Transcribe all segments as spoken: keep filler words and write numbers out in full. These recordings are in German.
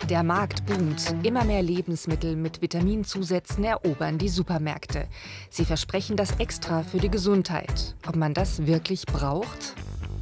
Der Markt boomt. Immer mehr Lebensmittel mit Vitaminzusätzen erobern die Supermärkte. Sie versprechen das Extra für die Gesundheit. Ob man das wirklich braucht?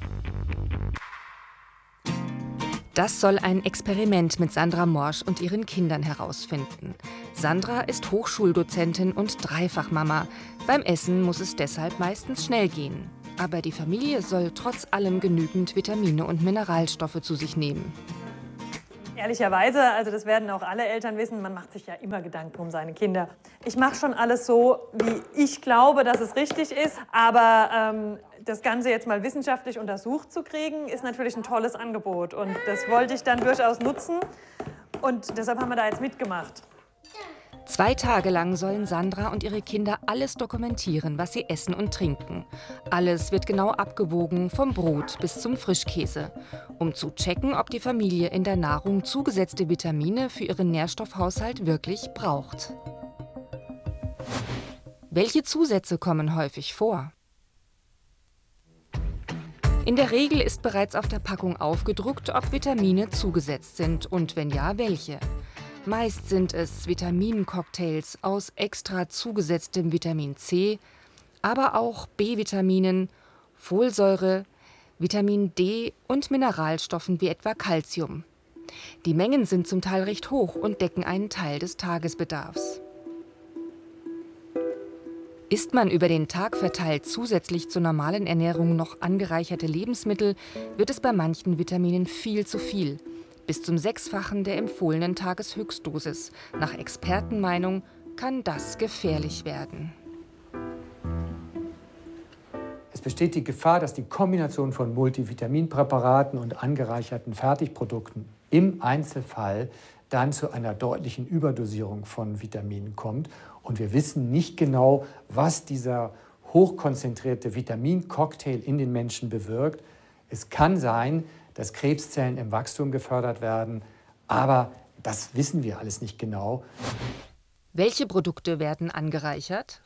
Das soll ein Experiment mit Sandra Morsch und ihren Kindern herausfinden. Sandra ist Hochschuldozentin und Dreifachmama. Beim Essen muss es deshalb meistens schnell gehen. Aber die Familie soll trotz allem genügend Vitamine und Mineralstoffe zu sich nehmen. Ehrlicherweise, also das werden auch alle Eltern wissen, man macht sich ja immer Gedanken um seine Kinder. Ich mache schon alles so, wie ich glaube, dass es richtig ist. Aber ähm, das Ganze jetzt mal wissenschaftlich untersucht zu kriegen, ist natürlich ein tolles Angebot. Und das wollte ich dann durchaus nutzen. Und deshalb haben wir da jetzt mitgemacht. Zwei Tage lang sollen Sandra und ihre Kinder alles dokumentieren, was sie essen und trinken. Alles wird genau abgewogen, vom Brot bis zum Frischkäse, um zu checken, ob die Familie in der Nahrung zugesetzte Vitamine für ihren Nährstoffhaushalt wirklich braucht. Welche Zusätze kommen häufig vor? In der Regel ist bereits auf der Packung aufgedruckt, ob Vitamine zugesetzt sind und wenn ja, welche. Meist sind es Vitamincocktails aus extra zugesetztem Vitamin C, aber auch B-Vitaminen, Folsäure, Vitamin D und Mineralstoffen wie etwa Calcium. Die Mengen sind zum Teil recht hoch und decken einen Teil des Tagesbedarfs. Isst man über den Tag verteilt zusätzlich zur normalen Ernährung noch angereicherte Lebensmittel, wird es bei manchen Vitaminen viel zu viel. Bis zum Sechsfachen der empfohlenen Tageshöchstdosis. Nach Expertenmeinung kann das gefährlich werden. Es besteht die Gefahr, dass die Kombination von Multivitaminpräparaten und angereicherten Fertigprodukten im Einzelfall dann zu einer deutlichen Überdosierung von Vitaminen kommt. Und wir wissen nicht genau, was dieser hochkonzentrierte Vitamincocktail in den Menschen bewirkt. Es kann sein, dass Krebszellen im Wachstum gefördert werden, aber das wissen wir alles nicht genau. Welche Produkte werden angereichert?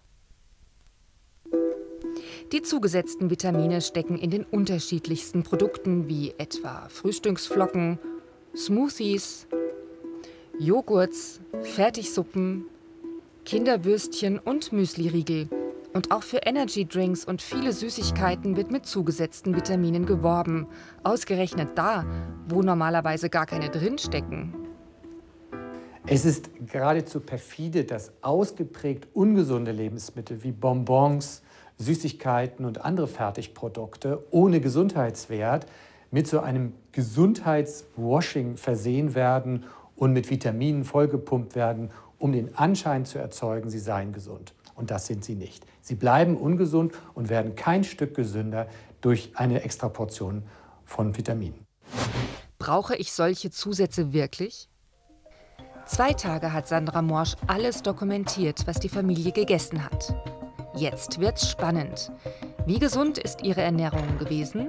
Die zugesetzten Vitamine stecken in den unterschiedlichsten Produkten wie etwa Frühstücksflocken, Smoothies, Joghurts, Fertigsuppen, Kinderwürstchen und Müsliriegel. Und auch für Energydrinks und viele Süßigkeiten wird mit zugesetzten Vitaminen geworben. Ausgerechnet da, wo normalerweise gar keine drinstecken. Es ist geradezu perfide, dass ausgeprägt ungesunde Lebensmittel wie Bonbons, Süßigkeiten und andere Fertigprodukte ohne Gesundheitswert mit so einem Gesundheitswashing versehen werden und mit Vitaminen vollgepumpt werden, um den Anschein zu erzeugen, sie seien gesund. Und das sind sie nicht. Sie bleiben ungesund und werden kein Stück gesünder durch eine Extraportion von Vitaminen. Brauche ich solche Zusätze wirklich? Zwei Tage hat Sandra Morsch alles dokumentiert, was die Familie gegessen hat. Jetzt wird's spannend. Wie gesund ist ihre Ernährung gewesen?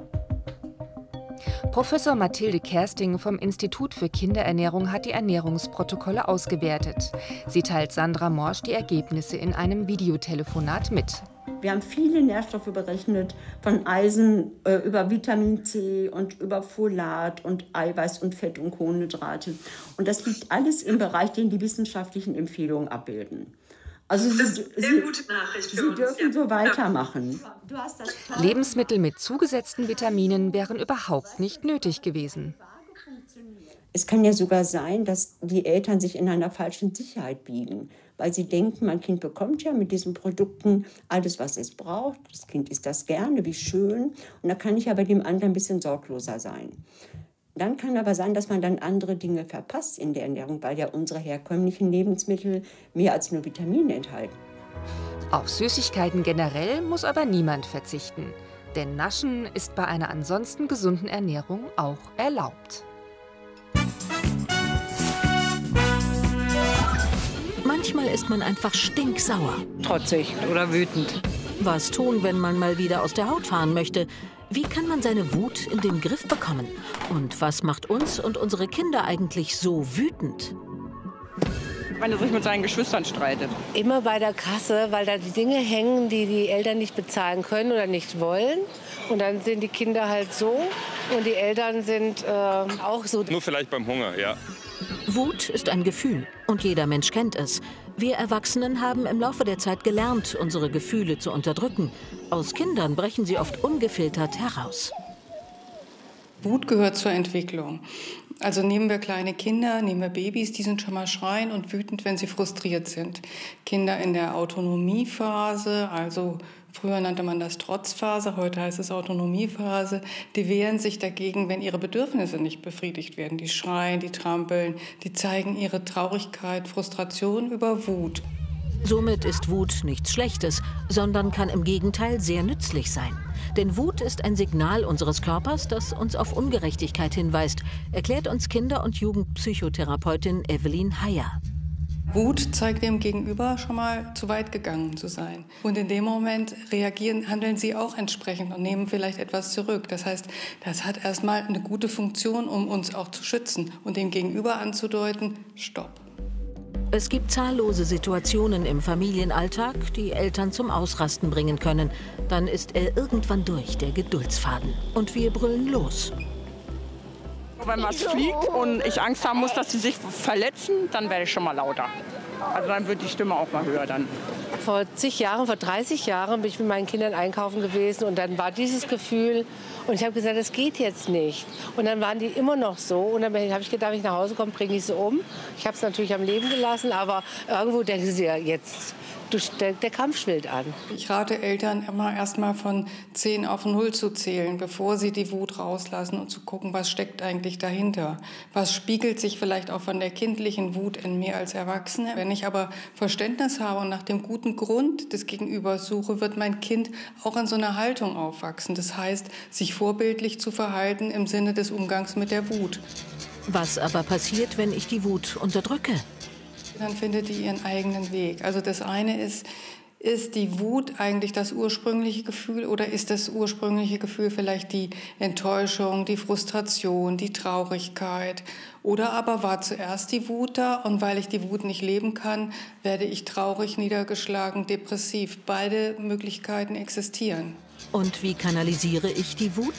Professor Mathilde Kersting vom Institut für Kinderernährung hat die Ernährungsprotokolle ausgewertet. Sie teilt Sandra Morsch die Ergebnisse in einem Videotelefonat mit. Wir haben viele Nährstoffe berechnet, von Eisen äh, über Vitamin C und über Folat und Eiweiß und Fett und Kohlenhydrate. Und das liegt alles im Bereich, den die wissenschaftlichen Empfehlungen abbilden. Also Sie, das ist eine sehr gute Nachricht für Sie uns. dürfen Ja. so weitermachen. Lebensmittel mit zugesetzten Vitaminen wären überhaupt nicht nötig gewesen. Es kann ja sogar sein, dass die Eltern sich in einer falschen Sicherheit wiegen, weil sie denken, mein Kind bekommt ja mit diesen Produkten alles, was es braucht. Das Kind isst das gerne, wie schön. Und da kann ich aber dem anderen ein bisschen sorgloser sein. Dann kann aber sein, dass man dann andere Dinge verpasst in der Ernährung, weil ja unsere herkömmlichen Lebensmittel mehr als nur Vitamine enthalten. Auf Süßigkeiten generell muss aber niemand verzichten. Denn Naschen ist bei einer ansonsten gesunden Ernährung auch erlaubt. Manchmal ist man einfach stinksauer. Trotzig oder wütend. Was tun, wenn man mal wieder aus der Haut fahren möchte? Wie kann man seine Wut in den Griff bekommen? Und was macht uns und unsere Kinder eigentlich so wütend? wenn er sich mit seinen Geschwistern streitet. Immer bei der Kasse, weil da die Dinge hängen, die die Eltern nicht bezahlen können oder nicht wollen. Und dann sind die Kinder halt so und die Eltern sind äh, auch so. Nur vielleicht beim Hunger, ja. Wut ist ein Gefühl und jeder Mensch kennt es. Wir Erwachsenen haben im Laufe der Zeit gelernt, unsere Gefühle zu unterdrücken. Aus Kindern brechen sie oft ungefiltert heraus. Wut gehört zur Entwicklung. Also nehmen wir kleine Kinder, nehmen wir Babys, die sind schon mal schreien und wütend, wenn sie frustriert sind. Kinder in der Autonomiephase, also früher nannte man das Trotzphase, heute heißt es Autonomiephase, die wehren sich dagegen, wenn ihre Bedürfnisse nicht befriedigt werden. Die schreien, die trampeln, die zeigen ihre Traurigkeit, Frustration über Wut. Somit ist Wut nichts Schlechtes, sondern kann im Gegenteil sehr nützlich sein. Denn Wut ist ein Signal unseres Körpers, das uns auf Ungerechtigkeit hinweist, erklärt uns Kinder- und Jugendpsychotherapeutin Evelyn Heyer. Wut zeigt dem Gegenüber schon mal zu weit gegangen zu sein. Und in dem Moment reagieren, handeln sie auch entsprechend und nehmen vielleicht etwas zurück. Das heißt, das hat erstmal eine gute Funktion, um uns auch zu schützen und dem Gegenüber anzudeuten, stopp. Es gibt zahllose Situationen im Familienalltag, die Eltern zum Ausrasten bringen können. Dann ist er irgendwann durch, der Geduldsfaden. Und wir brüllen los. Wenn was fliegt und ich Angst haben muss, dass sie sich verletzen, dann werde ich schon mal lauter. Also dann wird die Stimme auch mal höher dann. Vor zig Jahren, vor dreißig Jahren bin ich mit meinen Kindern einkaufen gewesen und dann war dieses Gefühl und ich habe gesagt, das geht jetzt nicht. Und dann waren die immer noch so und dann habe ich gedacht, wenn ich nach Hause komme, bringe ich sie um. Ich habe es natürlich am Leben gelassen, aber irgendwo denken sie ja jetzt, der, der Kampf schwillt an. Ich rate Eltern immer erst mal von zehn auf null zu zählen, bevor sie die Wut rauslassen und zu gucken, was steckt eigentlich dahinter. Was spiegelt sich vielleicht auch von der kindlichen Wut in mir als Erwachsene. Wenn ich aber Verständnis habe und nach dem guten Grund des Gegenübers suche, wird mein Kind auch in so einer Haltung aufwachsen. Das heißt, sich vorbildlich zu verhalten im Sinne des Umgangs mit der Wut. Was aber passiert, wenn ich die Wut unterdrücke? Dann findet die ihren eigenen Weg. Also das eine ist, ist die Wut eigentlich das ursprüngliche Gefühl oder ist das ursprüngliche Gefühl vielleicht die Enttäuschung, die Frustration, die Traurigkeit? Oder aber war zuerst die Wut da und weil ich die Wut nicht leben kann, werde ich traurig, niedergeschlagen, depressiv. Beide Möglichkeiten existieren. Und wie kanalisiere ich die Wut?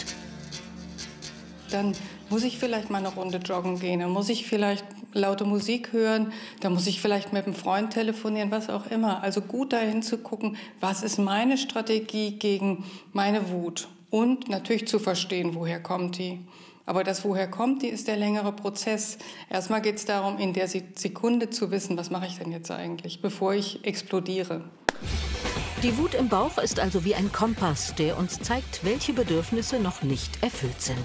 Dann muss ich vielleicht mal eine Runde joggen gehen, dann muss ich vielleicht laute Musik hören, dann muss ich vielleicht mit einem Freund telefonieren, was auch immer. Also gut dahin zu gucken, was ist meine Strategie gegen meine Wut und natürlich zu verstehen, woher kommt die. Aber das, woher kommt die, ist der längere Prozess. Erstmal geht es darum, in der Sekunde zu wissen, was mache ich denn jetzt eigentlich, bevor ich explodiere. Die Wut im Bauch ist also wie ein Kompass, der uns zeigt, welche Bedürfnisse noch nicht erfüllt sind.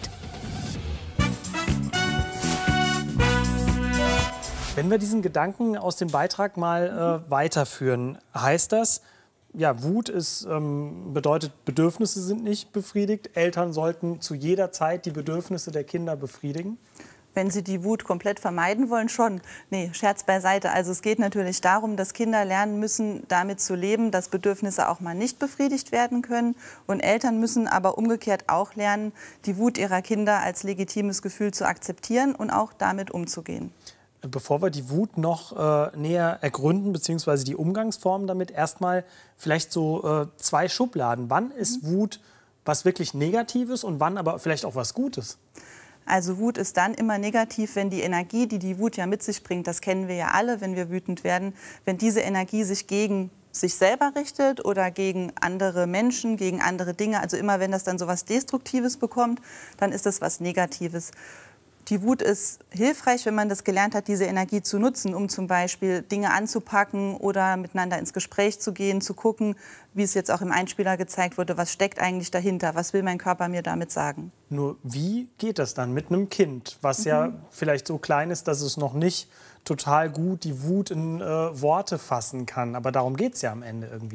Wenn wir diesen Gedanken aus dem Beitrag mal äh, weiterführen, heißt das, ja, Wut ist, ähm, bedeutet, Bedürfnisse sind nicht befriedigt. Eltern sollten zu jeder Zeit die Bedürfnisse der Kinder befriedigen. Wenn Sie die Wut komplett vermeiden wollen, schon. Nee, Scherz beiseite. Also es geht natürlich darum, dass Kinder lernen müssen, damit zu leben, dass Bedürfnisse auch mal nicht befriedigt werden können. Und Eltern müssen aber umgekehrt auch lernen, die Wut ihrer Kinder als legitimes Gefühl zu akzeptieren und auch damit umzugehen. Bevor wir die Wut noch äh, näher ergründen, beziehungsweise die Umgangsformen damit, erstmal vielleicht so äh, zwei Schubladen. Wann ist mhm. Wut was wirklich Negatives und wann aber vielleicht auch was Gutes? Also Wut ist dann immer negativ, wenn die Energie, die die Wut ja mit sich bringt, das kennen wir ja alle, wenn wir wütend werden, wenn diese Energie sich gegen sich selber richtet oder gegen andere Menschen, gegen andere Dinge. Also immer wenn das dann so was Destruktives bekommt, dann ist das was Negatives. Die Wut ist hilfreich, wenn man das gelernt hat, diese Energie zu nutzen, um zum Beispiel Dinge anzupacken oder miteinander ins Gespräch zu gehen, zu gucken, wie es jetzt auch im Einspieler gezeigt wurde, was steckt eigentlich dahinter, was will mein Körper mir damit sagen. Nur wie geht das dann mit einem Kind, was mhm. ja vielleicht so klein ist, dass es noch nicht total gut die Wut in äh, Worte fassen kann, aber darum geht es ja am Ende irgendwie.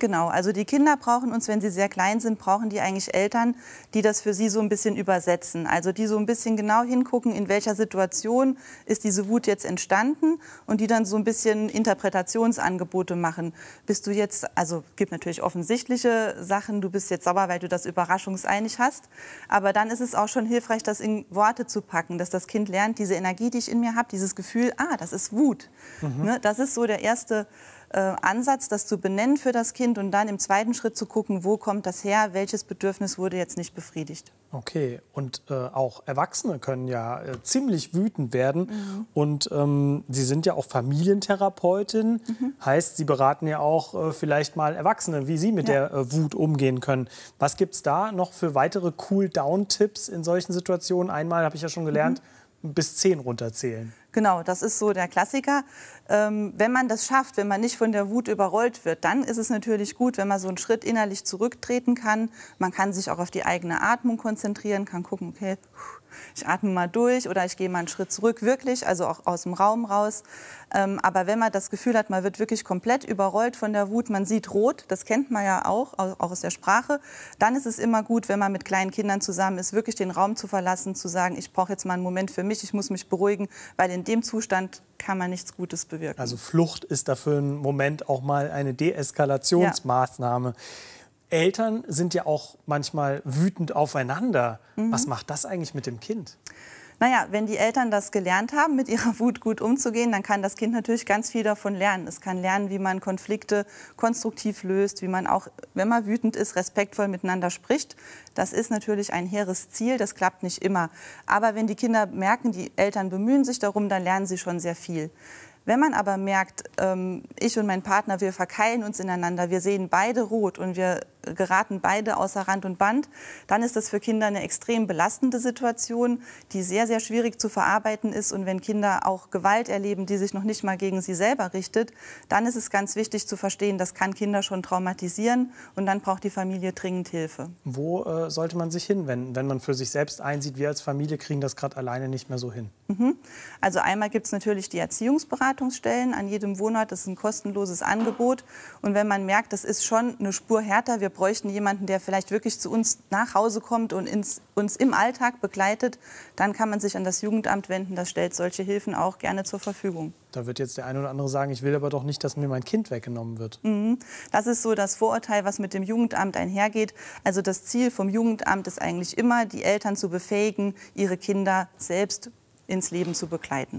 Genau, also die Kinder brauchen uns, wenn sie sehr klein sind, brauchen die eigentlich Eltern, die das für sie so ein bisschen übersetzen. Also die so ein bisschen genau hingucken, in welcher Situation ist diese Wut jetzt entstanden und die dann so ein bisschen Interpretationsangebote machen. Bist du jetzt, also es gibt natürlich offensichtliche Sachen, du bist jetzt sauer, weil du das Überraschungsei nicht hast, aber dann ist es auch schon hilfreich, das in Worte zu packen, dass das Kind lernt, diese Energie, die ich in mir habe, dieses Gefühl, ah, das ist Wut. Mhm. Ne, das ist so der erste Äh, Ansatz, das zu benennen für das Kind und dann im zweiten Schritt zu gucken, wo kommt das her, welches Bedürfnis wurde jetzt nicht befriedigt. Okay, und äh, auch Erwachsene können ja äh, ziemlich wütend werden. Mhm. Und ähm, Sie sind ja auch Familientherapeutin, mhm. heißt, Sie beraten ja auch äh, vielleicht mal Erwachsene, wie sie mit ja. der äh, Wut umgehen können. Was gibt es da noch für weitere Cool-Down-Tipps in solchen Situationen? Einmal habe ich ja schon gelernt, mhm. bis zehn runterzählen. Genau, das ist so der Klassiker. Ähm, wenn man das schafft, wenn man nicht von der Wut überrollt wird, dann ist es natürlich gut, wenn man so einen Schritt innerlich zurücktreten kann. Man kann sich auch auf die eigene Atmung konzentrieren, kann gucken, okay, ich atme mal durch oder ich gehe mal einen Schritt zurück, wirklich, also auch aus dem Raum raus. Ähm, aber wenn man das Gefühl hat, man wird wirklich komplett überrollt von der Wut, man sieht rot, das kennt man ja auch, auch aus der Sprache, dann ist es immer gut, wenn man mit kleinen Kindern zusammen ist, wirklich den Raum zu verlassen, zu sagen, ich brauche jetzt mal einen Moment für mich, ich muss mich beruhigen, weil in dem Zustand kann man nichts Gutes bewirken. Also Flucht ist dafür einen Moment auch mal eine Deeskalationsmaßnahme. Ja. Eltern sind ja auch manchmal wütend aufeinander. Mhm. Was macht das eigentlich mit dem Kind? Naja, wenn die Eltern das gelernt haben, mit ihrer Wut gut umzugehen, dann kann das Kind natürlich ganz viel davon lernen. Es kann lernen, wie man Konflikte konstruktiv löst, wie man auch, wenn man wütend ist, respektvoll miteinander spricht. Das ist natürlich ein hehres Ziel, das klappt nicht immer. Aber wenn die Kinder merken, die Eltern bemühen sich darum, dann lernen sie schon sehr viel. Wenn man aber merkt, ähm, ich und mein Partner, wir verkeilen uns ineinander, wir sehen beide rot und wir geraten beide außer Rand und Band, dann ist das für Kinder eine extrem belastende Situation, die sehr, sehr schwierig zu verarbeiten ist. Und wenn Kinder auch Gewalt erleben, die sich noch nicht mal gegen sie selber richtet, dann ist es ganz wichtig zu verstehen, das kann Kinder schon traumatisieren und dann braucht die Familie dringend Hilfe. Wo äh, sollte man sich hinwenden, wenn man für sich selbst einsieht, wir als Familie kriegen das gerade alleine nicht mehr so hin? Mhm. Also einmal gibt es natürlich die Erziehungsberatungsstellen an jedem Wohnort, das ist ein kostenloses Angebot. Und wenn man merkt, das ist schon eine Spur härter, wir bräuchten jemanden, der vielleicht wirklich zu uns nach Hause kommt und ins, uns im Alltag begleitet, dann kann man sich an das Jugendamt wenden. Das stellt solche Hilfen auch gerne zur Verfügung. Da wird jetzt der eine oder andere sagen, ich will aber doch nicht, dass mir mein Kind weggenommen wird. Mhm. Das ist so das Vorurteil, was mit dem Jugendamt einhergeht. Also das Ziel vom Jugendamt ist eigentlich immer, die Eltern zu befähigen, ihre Kinder selbst ins Leben zu begleiten.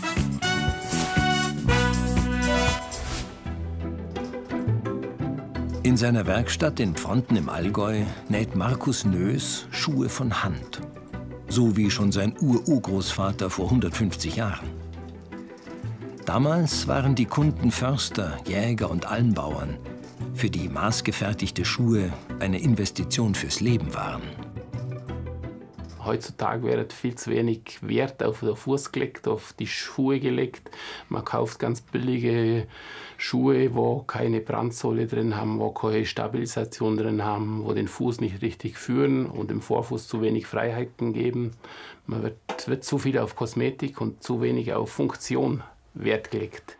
In seiner Werkstatt in Pfronten im Allgäu näht Markus Nös Schuhe von Hand. So wie schon sein Ur-Urgroßvater vor hundertfünfzig Jahren. Damals waren die Kunden Förster, Jäger und Almbauern, für die maßgefertigte Schuhe eine Investition fürs Leben waren. Heutzutage wird viel zu wenig Wert auf den Fuß gelegt, auf die Schuhe gelegt. Man kauft ganz billige Schuhe, wo keine Brandsohle drin haben, wo keine Stabilisation drin haben, wo den Fuß nicht richtig führen und dem Vorfuß zu wenig Freiheiten geben. Man wird, wird zu viel auf Kosmetik und zu wenig auf Funktion Wert gelegt.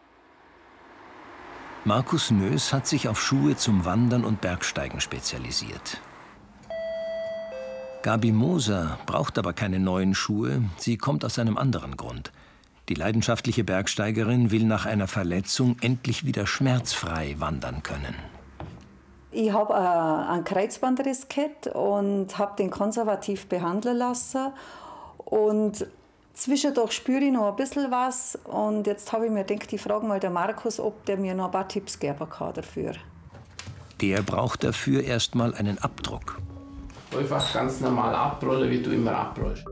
Markus Nös hat sich auf Schuhe zum Wandern und Bergsteigen spezialisiert. Gabi Moser braucht aber keine neuen Schuhe, sie kommt aus einem anderen Grund. Die leidenschaftliche Bergsteigerin will nach einer Verletzung endlich wieder schmerzfrei wandern können. Ich habe äh, einen Kreuzbandriss gehabt und habe den konservativ behandeln lassen. Und zwischendurch spüre ich noch ein bisschen was. Und jetzt habe ich mir gedacht, ich frage mal den Markus, ob der mir noch ein paar Tipps geben kann dafür. Der braucht dafür erst mal einen Abdruck. Einfach ganz normal abrollen, wie du immer abrollst.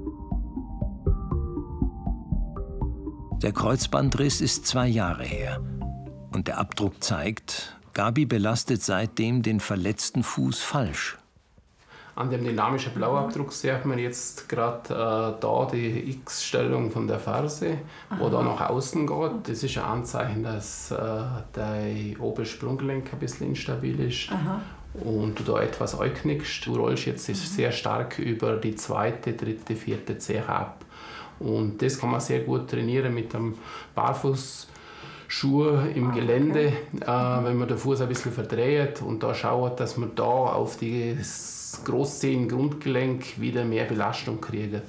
Der Kreuzbandriss ist zwei Jahre her. Und der Abdruck zeigt, Gabi belastet seitdem den verletzten Fuß falsch. An dem dynamischen Blauabdruck sieht man jetzt gerade äh, da die X-Stellung von der Ferse, wo da nach außen geht. Das ist ein Anzeichen, dass äh, der obere Sprunggelenk ein bisschen instabil ist. Aha. Und du da etwas einknickst. Du rollst jetzt mhm. sehr stark über die zweite, dritte, vierte Zehe ab. Und das kann man sehr gut trainieren mit einem Barfußschuh Schuhe im Gelände, äh, wenn man den Fuß ein bisschen verdreht und da schaut, dass man da auf das Großzehengrundgelenk wieder mehr Belastung kriegt.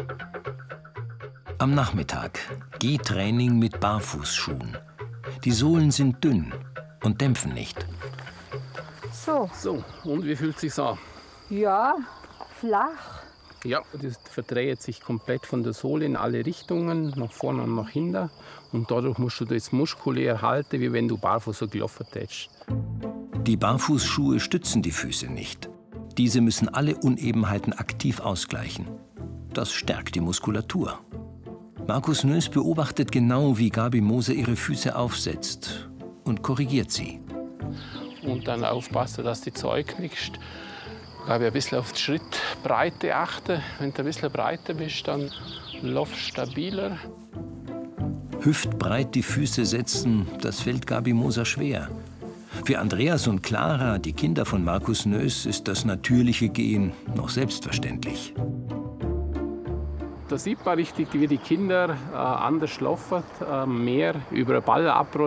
Am Nachmittag Gehtraining mit Barfußschuhen. Die Sohlen sind dünn und dämpfen nicht. So. So, und wie fühlt es sich an? Ja, flach. Ja, das verdreht sich komplett von der Sohle in alle Richtungen, nach vorne und nach hinten. Und dadurch musst du das muskulär halten, wie wenn du barfuß so gelaufen hättest. Die Barfußschuhe stützen die Füße nicht. Diese müssen alle Unebenheiten aktiv ausgleichen. Das stärkt die Muskulatur. Markus Nös beobachtet genau, wie Gabi Moser ihre Füße aufsetzt und korrigiert sie. Und dann aufpassen, dass du Zeug kriegst. Gabi, ein bisschen auf die Schrittbreite achten. Wenn du ein bisschen breiter bist, dann laufst du stabiler. Hüftbreit die Füße setzen, das fällt Gabi Moser schwer. Für Andreas und Clara, die Kinder von Markus Nös, ist das natürliche Gehen noch selbstverständlich. Da sieht man richtig, wie die Kinder äh, anders laufen, äh, mehr über den Ball abrollen.